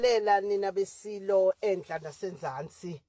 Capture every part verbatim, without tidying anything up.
Lela nina besilo enhla nasenzansi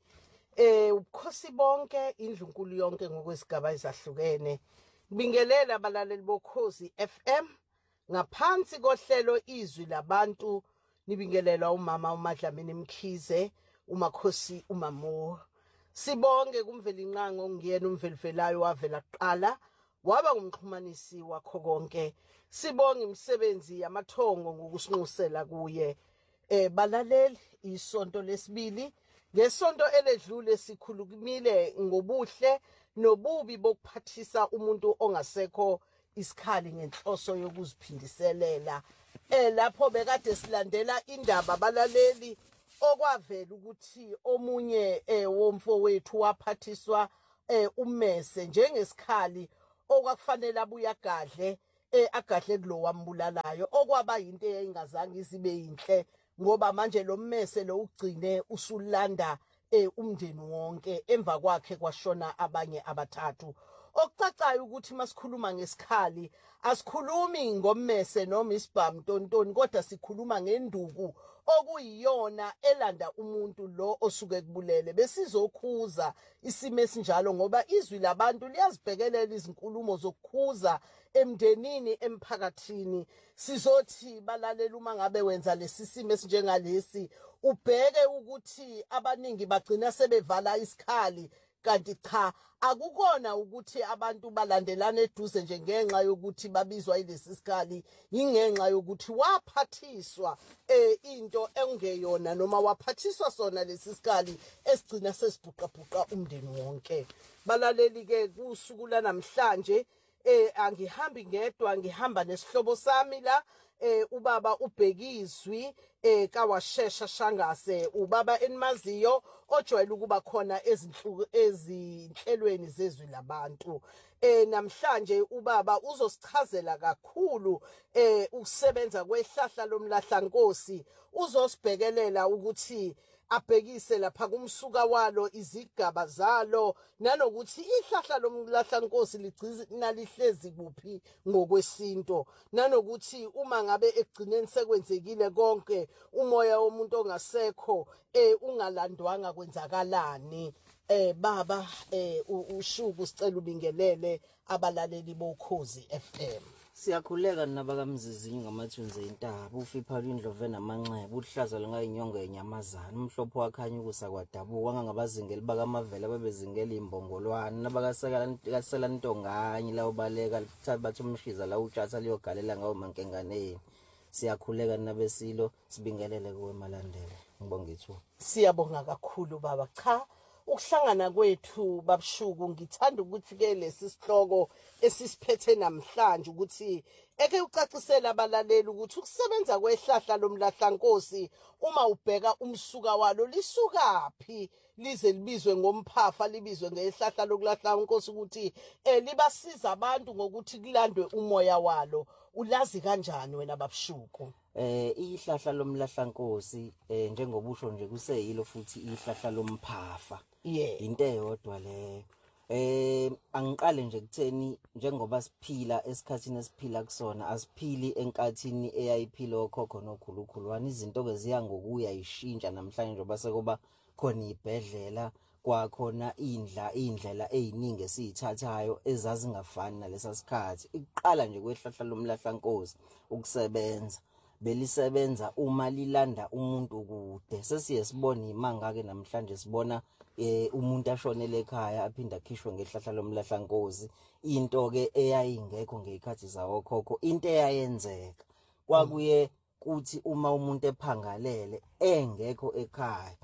eh ubukhosi bonke indlunkulu yonke ngokwesigaba ezahlukene kubingelela abalaleli bokhozi F M ngaphansi kohlelo izwi labantu nibingelela umama uMadlamini Mkhize umakhosi umamo sibonge kumveli inqango ngiyena umvelivelayo wavela kuqala waba ngumxhumanisi wakho konke sibonge imisebenzi yamathongo ngokusinqusela kuye eh balaleli isonto lesibili ngesonto eledlule sikhulumile ngobuhle nobubi bokuphathisa umuntu ongasekho isikhali ngenhloso yokuziphindiselela eh lapho bekade silandela indaba balaleli okwavela ukuthi omunye eh womfowethu waphathiswa eh ummese njengesikhali okwakufanele abuye agadle eh agadle kulo wambulalayo okwaba into eyayingazange izibe yinhle ngoba manje lo mmese lo ugcine usulanda eh umndeni wonke emva kwakhe kwashona abanye abathathu okucacayo ukuthi masikhuluma ngesikhali asikhulumi ngommese noma isibhamu tontoni kodwa sikhuluma ngenduku okuyiyona elanda umuntu lo osuke kubulele besizokhuza isimo esinjalo ngoba izwi labantu liyazibhekelela izinkulumo zokukhuza emndenini emphakathini sizothi balalela uma ngabe wenza lesi simo esinjengalesi ubheke ukuthi abaningi bagcina sebevala isikhali kanti cha akukona ukuthi abantu balandelana eduze nje ngenxa yokuthi babizwa ilesi sikhali ingenxa yokuthi waphathiswa eh into engeyona noma waphathiswa sona lesi sikhali esigcina sesibhuqabhuqa umndeni wonke balaleli ke kusuku lanamhlanje eh angihambi ngedwa ngihamba nesihlobo sami la eh ubaba ubhekizwi eh kawashesha shangase ubaba enimaziyo ojwayele ukuba khona ezinhluku ezinhlelweni zezwi labantu eh namhlanje ubaba uzosichazela kakhulu eh ukusebenza kwehlahla lomlahlankosi uzosibhekelela ukuthi abhekise lapha kumsuka walo izigaba zalo nanokuthi ihlahla lomlahlankosi ligcina lihlezi kuphi ngokwesinto nanokuthi uma ngabe egcineni sekwenzekile konke umoya womuntu ongasekho eh ungalandwanga kwenzakalani eh baba eh ushuku sicela ubingelele abalaleli bokhozi F M. Siyakhuleka nabakamzizinyi ngamathunzi entaba ufipha lwindlove namanxeba uhlaza lengayinyongo yenyamazana umhlopho wakhanya ukusakadabuka ngangabazingeli bakamavela babezingela imbongolwane nabakasela ntonganye lawo baleka lithatha bathi umshiza la utshatha liyogalela ngawo mankenganeni siyakhuleka nabesilo sibingelele kuwe malandela ngibonga ithu siyabonga kakhulu baba cha ukuhlangana kwethu babushuku ngithanda ukuthi ke lesi sihloko esisiphethe namhlanje ukuthi eke ucacisela abalaleli ukuthi ukusebenza kwehlahla lomlahlankosi uma ubheka umsuka walo lisukaphi lize libizwe ngomphafa libizwe ngehlahla lokulahlankosi ukuthi eh libasiza abantu ngokuthi kulandwe umoya walo ulazi kanjani wena babushuku eh ihlahla lomlahlankosi eh njengobusho nje kuseyilo futhi ihlahla lomphafa yeah into eyodwa le eh angiqale nje kutheni njengoba siphila esikhathini esiphila kusona asiphili enkathini eyayiphila okhokho nokhulukhulwane izinto ke ziya ngokuya ishintsha namhlanje njengoba sekuba khona ibhedlela kwakhona indla indlela eziningi esizithathayo ezazingafani nalesa sikhathi iqala nje kwehlahla lomlahlankosi ukusebenza belisebenza uma lilanda umuntu kude sesiye sibona imanga ke namhlanje sibona eh umuntu ashonele ekhaya aphinda akhishwe ngehlahla lomlahlankosi into ke eyayingekho ngezikhathi zawo khokho into eyayenzeka kwakuye kuthi uma umuntu ephangalele engekho ekhaya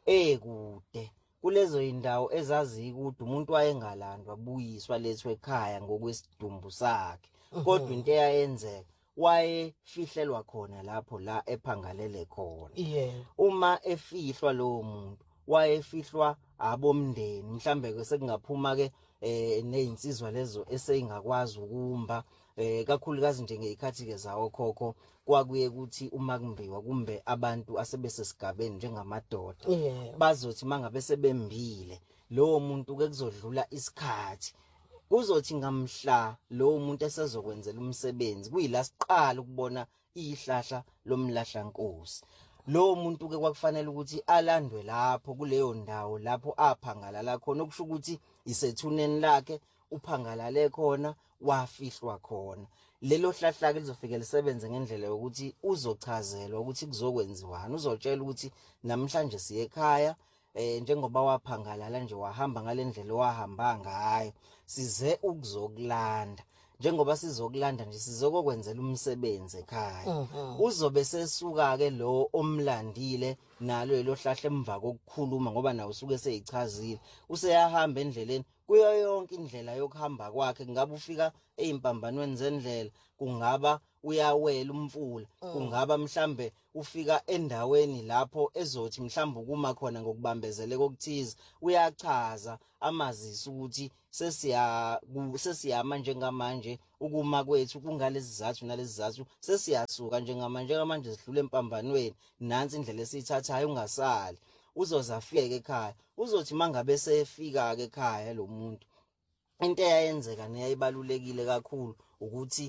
ekude kulezo indawo ezazi ukuthi umuntu wayengalandwa buyiswa lethwe ekhaya ngokwesidumbu sakhe kodwa into eyayenzeka waye fihlelwa khona lapho la ephangalele khona yeah uma efihlwa lo muntu waye fihlwa abomndeni mhlambe ke sekungaphuma ke eh nezinsizwa lezo eseyingakwazi ukumba eh kakhulukazi nje ngezikhathi ke zawo khokho kwakuye ukuthi uma kumbiwa kumbe abantu asebesesigabeni njengamadoda yeah bazothi mangabe sebembile lo muntu ke kuzodlula isikhathi kuzothi ngamhla lo muntu esezokwenzela umsebenzi kuyila siqala ukubona ihlahla lomlahlankosi Lowo muntu ke kwakufanele ukuthi alandwe lapho kuleyo ndawo lapho aphangalala khona, okusho ukuthi isethuneni lakhe uphangalale khona wafihlwa khona. Lelo hlahla ke lizofike lisebenze ngendlela yokuthi uzochazelwa ukuthi kuzokwenziwani, uzotshela ukuthi namhlanje siye ekhaya eh njengoba waphangalala nje wahamba ngalendlela owahamba ngayo, size ukuzokulanda. Njengoba sizokulanda nje sizokwenzela umsebenzi ekhaya. Uzobe sesuka ke lo omlandile nalo lelo hlahla emva kokukhuluma ngoba nawo usuke seyichazile. Useyahamba endleleni kuyo yonke indlela yokuhamba kwakhe, ngabe ufika ezimpambanweni zendlela, kungaba uyawela umfula, kungaba mhlambe ufika endaweni lapho ezothi mhlambe ukuma khona ngokubambezele kokuthize, uyachaza amazisi ukuthi sesiya sesiyama njengamanje ukuma kwethu kungalezi zathu nalezi zathu, sesiyasuka njengamanje njengamanje sidlule empambanweni, nansi indlela esithathayo ungasali. Uzoza afike ekhaya, uzothi mangabe sefika ke ekhaya lo muntu, into eyayenzeka neyayibalulekile kakhulu ukuthi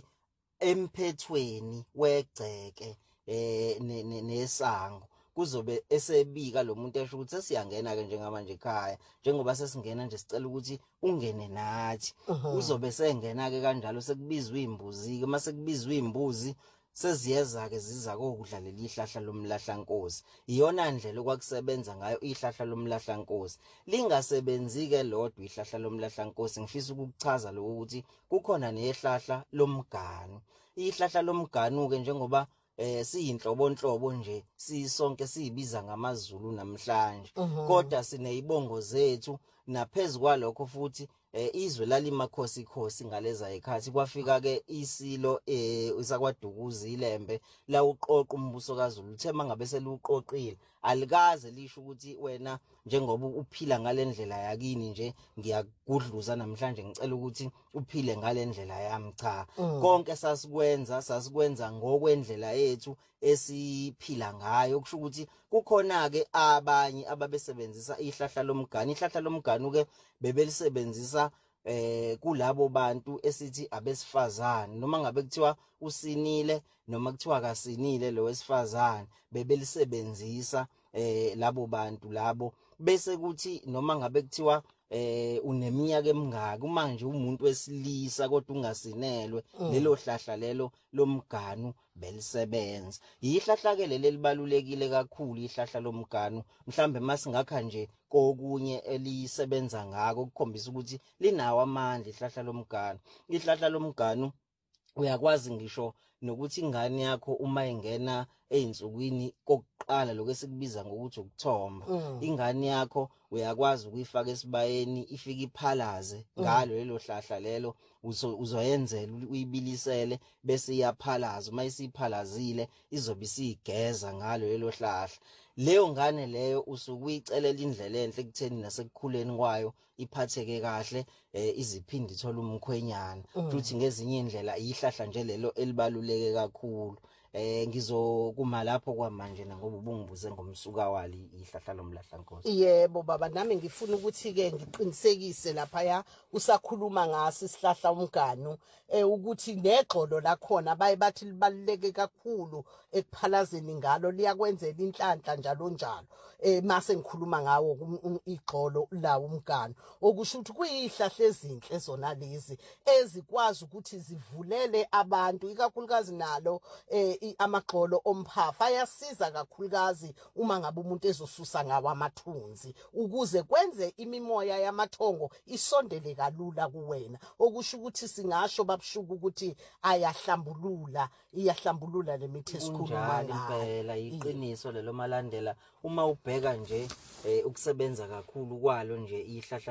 emphethweni wegceke eh nesango kuzobe esebika lo muntu esho ukuthi sesiyangena ke njengamanje ekhaya, njengoba sesingena nje sicela ukuthi ungene nathi. Uzobe sengena ke kanjalo sekubizwa imbuzi ke, mase kubizwa imbuzi seziyeza ke ziza kokudla leli ihlahla lomlahlankosi. Iyona ndlela okwakusebenza ngayo ihlahla lomlahlankosi. Lingasebenzi ke lodwa ihlahla lomlahlankosi, ngifisa ukukuchaza lokho ukuthi kukhona nehlahla lomganu. Ihlahla lomganu ke njengoba eh siyinhlobonhlobo nje sisonke siyibiza ngamaZulu namhlanje, kodwa sinezibongo zethu. Naphezulu kwalokho futhi eh izwe lalimakhosi khosi ngaleza ekhathi kwafika ke isilo eh isakwaDukuza ilembe la uqoqa umbuso kaZulu. Uthe mangabe seluqoqile alikaze lisho ukuthi wena njengoba uphila ngalendlela yakini nje ngiyakudluza namhlanje ngicela ukuthi uphile ngalendlela yami, cha. Konke sasikwenza sasikwenza ngokwendlela yethu esiphila ngayo, kusho ukuthi kukhona ke abanye ababesebenzisa ihlahla lomganu. Ihlahla lomganu ke bebelisebenzisa eh kulabo bantu esithi abesifazane, noma ngabe kuthiwa usinile noma kuthiwa kasinile lo wesifazane, bebelisebenzisa eh labo bantu labo. Bese kuthi noma ngabe kuthiwa eh uneminyaka emingaki, uma nje umuntu wesilisa kodwa ungasinelwe, lelo hlahla lelo lomganu belisebenza. Ihlahla ke leli libalulekile kakhulu ihlahla lomganu. Mhlambe masingakha nje kokunye elisebenza ngako ukukhombisa ukuthi linawo amandla ihlahla lomganu. Ihlahla lomganu uyakwazi ngisho nokuthi ingane yakho uma ingena einsukwini kokuqala lokho esikubiza ngokuthi ukuthomba, ingane yakho uyakwazi ukuyifaka esibayeni ifike iphalaze ngalo lelo hlahla lelo, uzoyenzela uyibilisele bese iyaphalaza. Uma isiphalazile izobe isigeza ngalo lelo hlahla. Leyo ngane leyo usukuyicelela indlela enhle kutheni nasekukhuleni kwayo iphatheke kahle, eh iziphinde ithola umkhwenyana. Futhi ngezinye indlela ihlahla nje lelo elibaluleke kakhulu. Eh ngizokuma lapho kwamanje ngoba ubungibuze ngomsuka wali ihlahla lomlahlankosi. Yebo baba, nami ngifuna ukuthi ke ngiqinisekise lapha ya usakhuluma ngaso isihlahla umganu eh ukuthi negxolo lakhona baye bathi libaluleke kakhulu ekuphalazeni ngalo, liyakwenzela inhlanhla njalo njalo. Eh mase ngikhuluma ngawo igxolo lawo umganu, okusho ukuthi kuyihlahla ezinhle zona lezi ezikwazi ukuthi zivulele abantu, ikakhulukazi nalo eh amagxolo omphafa ayasiza kakhulukazi uma ngabe umuntu ezosusa ngawo amathunzi ukuze kwenze imimoya yamathongo isondele kalula kuwena, okusho ukuthi singasho babushuka ukuthi ayahlambulula, iyahlambulula lemithi esikhuluma ngayo. Impela iqiniso lelo malandela. Uma ubheka nje ukusebenza kakhulu kwalo nje ihlahla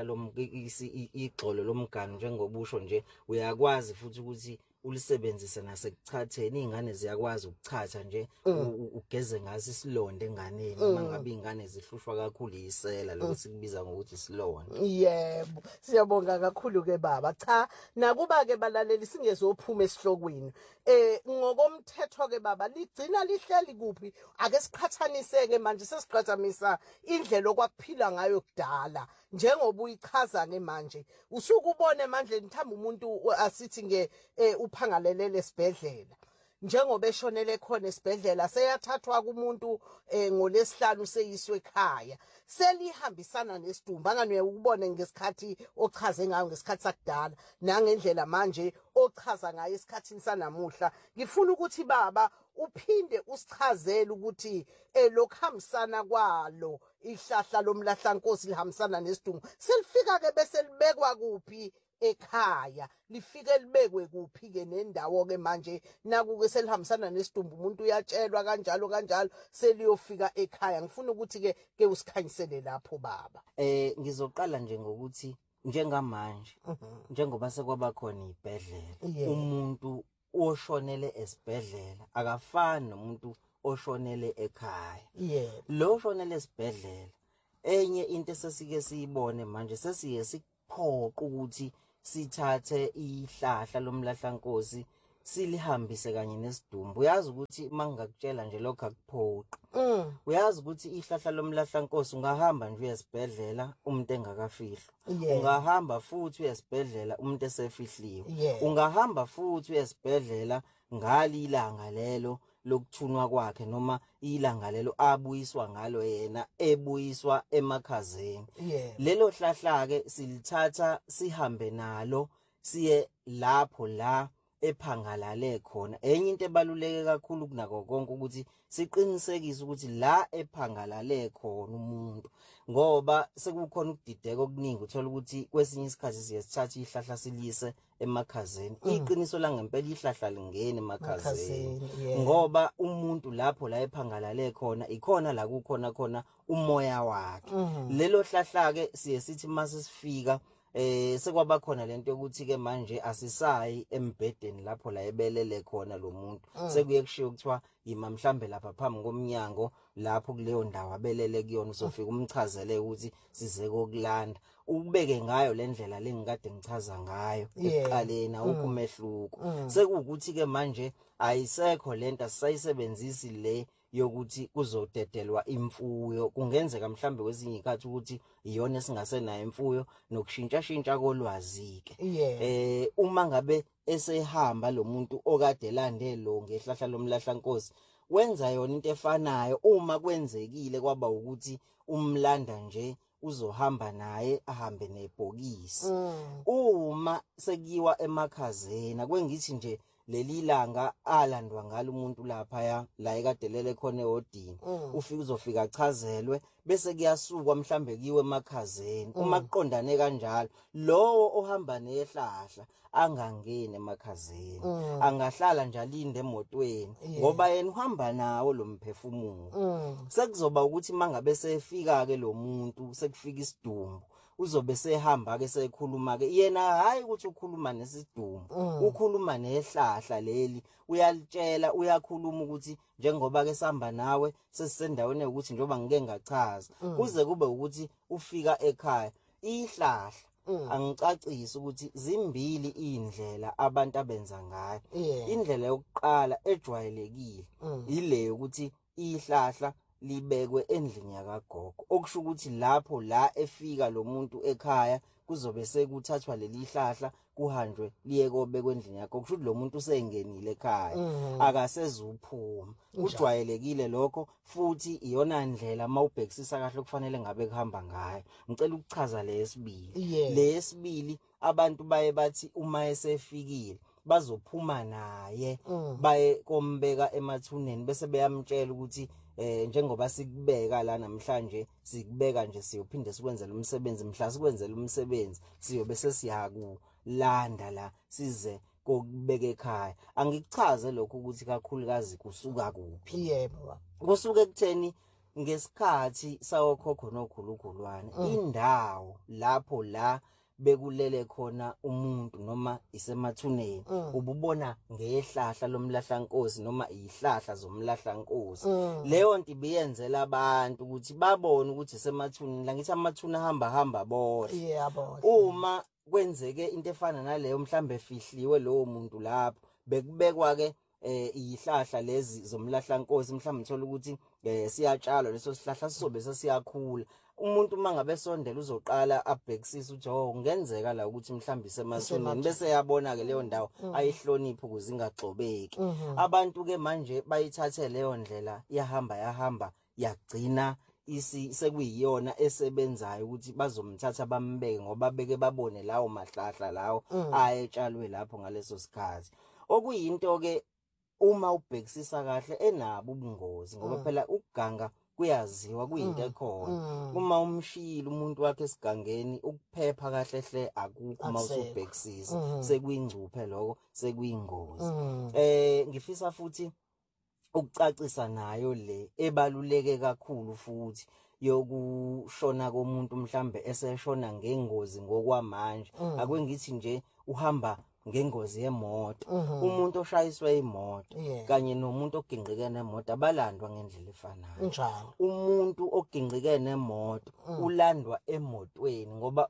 igxolo lomganu njengobusho nje, uyakwazi futhi ukuthi ulisebenzise nasekuchatheni. Ingane ziyakwazi ukuchatha nje ugeze ngaso isilonda enganeni uma ngabe ingane zihlushwa kakhulu isela lo sikubiza ngokuthi isilonda. Yebo, siyabonga kakhulu ke baba. Cha, nakuba ke balaleli singezophuma esihlokweni eh ngokomthetho ke baba ligcina lihleli kuphi? Ake siqhathanise ke manje, sesiqhathamisa indlela okwakuphila ngayo kudala njengoba uyichaza ke manje. Usuke ubone manje mthamba umuntu asithi nge uphangalelele esibhedlela njengoba eshonele khona esibhedlela seyathathwa kumuntu eh, ngolesihlanu seyiswe ekhaya selihambisana nesidumbu angani ukubone ngesikhathi ochaze ngayo ngesikhathi sakudala nangendlela manje ochaza ngayo esikhathini sanamuhla ngifuna ukuthi baba uphinde usichazele ukuthi eh lokhambisana kwalo ihlahla lomlahlankosi lihambisana nesidumbu selifika ke bese libekwa kuphi ekhaya lifike libekwe kuphi ke nendawo ke manje nakuke selihambisana nesidumbu umuntu uyatshelwa kanjalo kanjalo seliyofika ekhaya ngifuna ukuthi ke ke usikhanyisele lapho baba eh ngizoqala nje ngokuthi njengamanje njengoba sekwaba khona ibhedlela umuntu oshonele esibhedlela akafani nomuntu oshonele ekhaya yebo lo oshonele esibhedlela enye into esesike siyibone manje sesiye sikuphoqa ukuthi sithathe ihlahla lomlahlankosi silihambise kanye nesidumbu uyazi ukuthi mangakutshela nje lokho akuphoqi mm uyazi ukuthi ihlahla lomlahlankosi ungahamba nje uyesibhedlela umuntu engakafihlwa Yeah. ungahamba futhi uyesibhedlela umuntu esefihliwe Yeah. ungahamba futhi uyesibhedlela ngali ilanga lelo lokuthunwa kwakhe noma ilanga lelo abuyiswa ngalo yena ebuyiswa emakhazeni yeah lelo hlahla ke silithatha sihambe nalo siye lapho la ephangalale khona enye into ebaluleke kakhulu kunako konke ukuthi siqinisekise ukuthi la ephangalale khona umuntu ngoba sekukhona ukudideka okuningi uthola ukuthi kwesinye isikhathi siyasithatha ihlahla silise emakhazeni iqiniso la ngempela ihlahla lingene emakhazeni ngoba umuntu lapho la ephangalale khona ikhona la kukhona khona umoya wakhe lelo hlahla ke siye sithi mase sifika eh sekwaba khona lento ukuthi ke manje asisayi embedeni lapho la ebelele khona lo muntu sekuye kushiyo kuthiwa yima mhlambe lapha phambi komnyango lapho kuleyo ndawo abelele kuyona uzofika umchazele ukuthi size kokulanda ubeke ngayo lendlela lengikade ngichaza ngayo eqaleni awukumehluko sekuwukuthi ke manje ayisekho lento asisayisebenzisi le yokuthi kuzodedelwa imfuyo kungenzeka mhlambe kwezinye ikhathi ukuthi iyona esingasenayo imfuyo nokushintsha shintsha kolwazi ke eh uma ngabe esehamba lo muntu okade lande lo ngehlahla lomlahlankosi wenza yona into efanayo uma kwenzekile kwaba ukuthi umlanda nje uzohamba naye ahambe nebhokisi uma sekuyiwa emakhazeni akwengithi nje leli langa alandwa ngalo umuntu lapha ya la ekadelele khona ehodini ufika uzofika achazelwe bese kuyasukwa mhlambe kiwe emakhazeni uma kuqondane kanjalo lowo ohamba nehlahla angangene emakhazeni angahlala nje alinde emotweni ngoba yena uhamba nawo lo mphefumulo sekuzoba ukuthi mangabe sefika ke lo muntu sekufika isidumbu uzobe sehamba ke sekhuluma ke yena hayi ukuthi ukhuluma nesidumbu ukhuluma nehlahla leli uyalitshela uyakhuluma ukuthi njengoba ke sihamba nawe sesisendaweni ukuthi njoba ngike ngachaza kuze kube ukuthi ufika ekhaya ihlahla angicacisa ukuthi zimbili indlela abantu abenza ngayo indlela yokuqala ejwayelekile ile ukuthi ihlahla libekwe endlini yakagogo okusho ukuthi lapho la efika lo muntu ekhaya kuzobe sekuthathwa leli hlahla kuhanjwe liye kobekwe endlini yakho kusho ukuthi lo muntu usengenile ekhaya akasezuphuma ujwayelekile lokho futhi iyona ndlela mawubhekisisa kahle kufanele ngabe kuhamba ngayo ngicela ukuchaza lesibili lesibili abantu baye bathi uma esefikile bazophuma naye baye kombeka emathuneni bese beyamtshela ukuthi eh njengoba sikubeka la namhlanje sikubeka nje siyophinde sikwenzele umsebenzi mhla sikwenzele umsebenzi siyobe sesiyaku landa la size kokubeka ekhaya angikuchaze lokho ukuthi kakhulukazi kusuka kuphi yebo kusuke ekutheni ngesikhathi sawokhokho nokhulukhulwane indawo lapho la bekulele khona umuntu noma isemathuneni ububona ngehlahla lomlahlankosi noma ihlahla zomlahlankosi leyo nto ibiyenzela abantu ukuthi babone ukuthi semathuneni la ngithi amathuna hamba hamba bodwa yebo uma kwenzeke into efana naleyo mhlambe efihliwe lowo muntu lapho bekubekwa ke eh ihlahla lezi zomlahlankosi mhlawumbe uthola ukuthi eh siyatshalwa leso sihlahla sizobe sesiyakhula. Umuntu mangabe sondela uzoqala abhekisisa ukuthi oh kungenzeka la ukuthi mhlambi semathuneni bese yabona ke leyo ndawo ayihloniphe ukuze ingagxobeki. Abantu ke manje bayithathe leyo ndlela yahamba yahamba yagcina isi sekuyiyona esebenzayo ukuthi bazomthatha bambeke ngoba beke babone lawo mahlahla lawo ayetshalwe lapho ngaleso sikhathi. Okuyinto ke uma ubhekisisa kahle enabo ubungozi ngoba phela ukuganga kuyaziwa kuyinto ekhona. Uma umshiyile umuntu wakhe esigangeni ukuphepha kahle hle akukho mawusubhekisisa sekuyingcuphe lokho sekuyingozi. Eh ngifisa futhi ukucacisa nayo le ebaluleke kakhulu futhi yokushona komuntu mhlambe eseshona ngengozi ngokwamanje. Akwengithi nje uhamba ngengozi yemoto, umuntu oshayiswe imoto kanye nomuntu oginqike nemoto abalandwa ngendlela efanayo. Njalo Umuntu oginqike nemoto ulandwa emotweni ngoba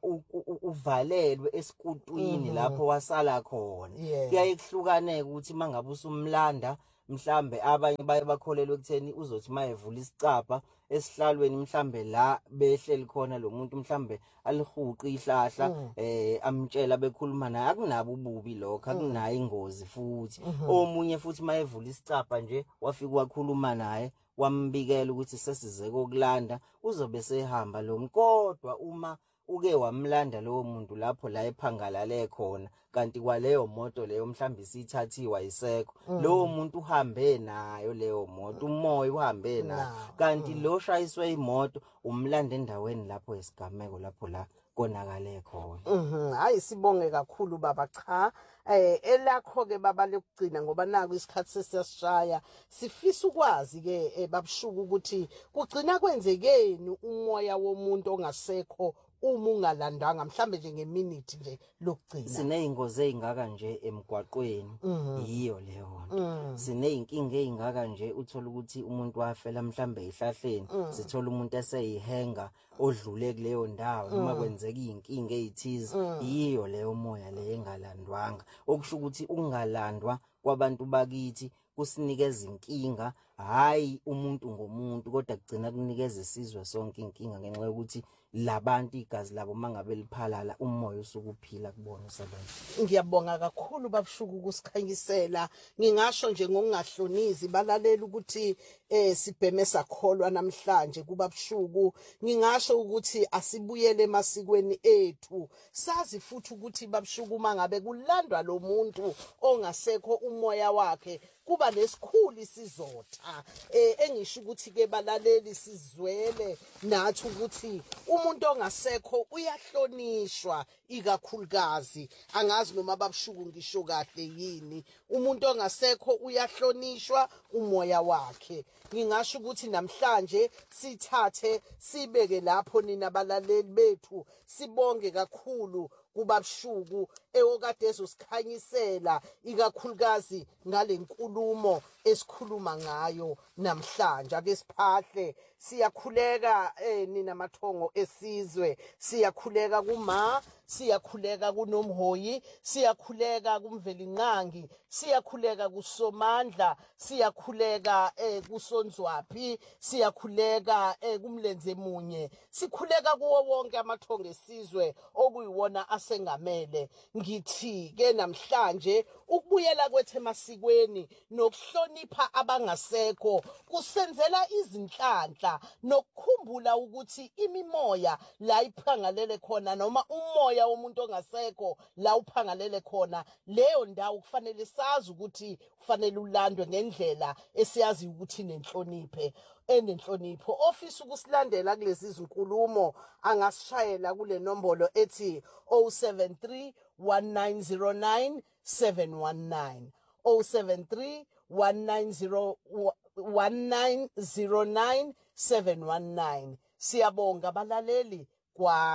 uvalelwe esikutwini lapho wasala khona. Kuyaye kuhlukaneke ukuthi mangabe usumlanda mhlambe abanye baye bakholelwe ekutheni uzothi mayevula isicapha esihlalweni mhlambe la behleli khona lo muntu mhlambe alihuqi ihlahla eh amtshela bekhuluma naye akunabo ububi lokho akunayo ingozi futhi. Omunye futhi mayevula isicapha nje wafika wakhuluma naye wambikela ukuthi sesize kokulanda uzobe sehamba lo kodwa uma uke wamlanda lowo muntu lapho la ephangalale khona kanti kwaleyo moto leyo mhlambi sithathiwa isekho lowo muntu uhambe nayo leyo moto umoya uhambe nayo kanti lo shayiswe imoto umlanda endaweni lapho esigameko lapho la konakale khona. Mhm hayi sibonge kakhulu baba cha eh elakho ke baba lekugcina ngoba naku isikhathi sesiyashaya sifisa ukwazi ke babushuka ukuthi kugcina kwenzekeni umoya womuntu ongasekho uma ungalandanga mhlambe nje ngeminute nje lokugcina. Sineyingozi ezingaka nje emgwaqweni yiyo leyo nto. Sineyinkinga ezingaka nje uthola ukuthi umuntu wafela mhlambe ihlahleni sithola umuntu eseyihenga odlule kuleyo ndawo noma kwenzeka inkinga ezithize yiyo leyo moya le engalandwanga. Okusho ukuthi ungalandwa kwabantu bakithi kusinikeza inkinga hayi umuntu ngomuntu kodwa kugcina kunikeza isizwe sonke inkinga ngenxa yokuthi labantu igazi labo mangabe liphalala umoya usukuphila kubona usebenza. Ngiyabonga kakhulu babushuka ukusikhanyisela. Ngingasho nje ngokungahlonizi balalela ukuthi eh sibheme sakholwa namhlanje kubabushuku. Ngingasho ukuthi asibuyele emasikweni ethu. Sazi futhi ukuthi babushuku uma ngabe kulandwa lo muntu ongasekho umoya wakhe kuba lesikhulu isizotha. Eh engisho ukuthi ke balaleli sizwele nathi ukuthi umuntu ongasekho uyahlonishwa ikakhulukazi. Angazi noma babushuku ngisho kahle yini. Umuntu ongasekho uyahlonishwa umoya wakhe. Ngingasho ukuthi namhlanje sithathe sibeke lapho nina balaleli bethu sibonge kakhulu kubabushuku ewokade ezosikhanyisela ikakhulukazi ngalenkulumo esikhuluma ngayo namhlanje. Ake siphahle siyakhuleka eh nina mathongo esizwe, siyakhuleka kuma, siyakhuleka kuNomhoyi, siyakhuleka kuMvelinqangi, siyakhuleka kuSomandla, siyakhuleka eh kuSonzwaphi, siyakhuleka eh kuMlenze munye, sikhuleka kuwo wonke amathongo esizwe okuyiwona asengamele. Ngithi ke namhlanje ukubuyela kwethu emasikweni nokuhlonipha abangasekho kusenzela izinhlanhla nokukhumbula ukuthi imimoya la iphangalele khona noma umoya womuntu ongasekho la uphangalele khona leyo ndawo kufanele sazi ukuthi kufanele ulandwe ngendlela esiyazi ukuthi nenhloniphe enenhlonipho. Ofisa ukusilandela kulezi zinkulumo angasishayela kule nombolo ethi oh seven three one nine zero nine seven one nine oh seven three one nine zero one nine zero nine seven one nine. Siyabonga balaleli kwa